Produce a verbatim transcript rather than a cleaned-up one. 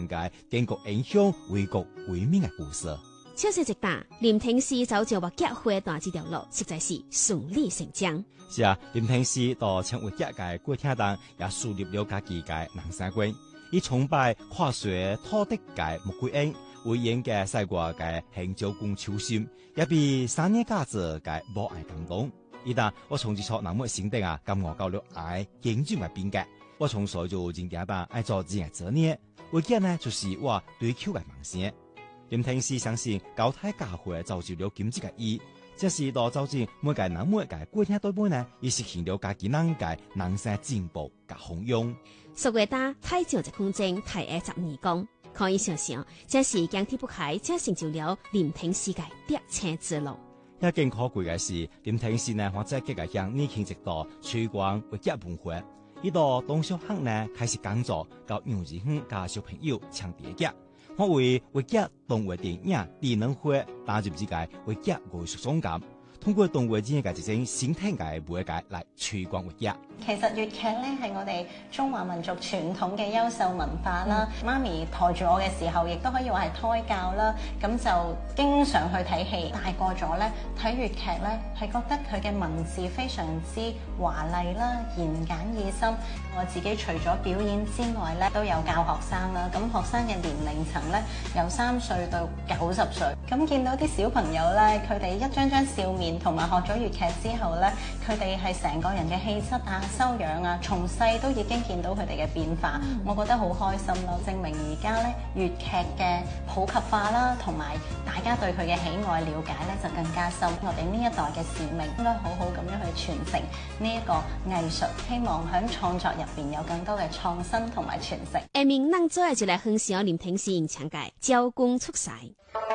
嘅建國英雄為國為民嘅故事。 超小直達，林廷詩走上話劇會段這條路，實在是順理成章。 是啊，林廷詩到成為劇嘅過程中，也樹立了家己嘅人生觀。以崇拜跨越土地嘅穆桂英，為演嘅西國嘅行朝公秋心，也被三年價值嘅母愛感動。而但我從接觸那麼心定啊，咁我教了愛認真嘅變革。我從細就認定吧，愛做自己嘅職業。為嘅呢，就是我追求嘅夢想。林廷詩相信教大教會造就了今日嘅伊，這是到造就每個人每個過程對本呢，以實現了家己人嘅人生進步甲豐榮。 數月大太長一空間，太愛十二公，可以想想，這是驚天不開，這成就了林廷詩嘅得勝之路。 一件可貴嘅是，林廷詩呢，或者佢嘅向年輕一代推廣活劇文化，呢度當小學呢開始講座，教幼兒園教小朋友唱粵劇。我為活劇動畫電影智能化打入自己活劇藝術總監，通過動畫電影嘅這種先聽嘅媒介來推廣活劇。 其實粵劇咧係我哋中華民族傳統嘅優秀文化啦。媽咪抬住我嘅時候，亦都可以話係胎教啦。咁就經常去睇戲。大個咗咧，睇粵劇咧係覺得佢嘅文字非常之華麗啦，言簡意深。我自己除咗表演之外咧，都有教學生啦。咁學生嘅年齡層咧，由三歲到九十歲。咁見到啲小朋友咧，佢哋一張張笑面，同埋學咗粵劇之後咧，佢哋係成個人嘅氣質啊、修養啊，從細都已經見到佢哋嘅變化，嗯、我覺得好開心咯！證明而家咧粵劇嘅普及化啦，同埋大家對佢嘅喜愛了解咧就更加深。我哋呢一代嘅使命應該好好咁樣去傳承呢一個藝術，希望喺創作入邊有更多嘅創新同埋傳承。 下面咱再就來分享林廷詩演唱嘅《招工出塞》。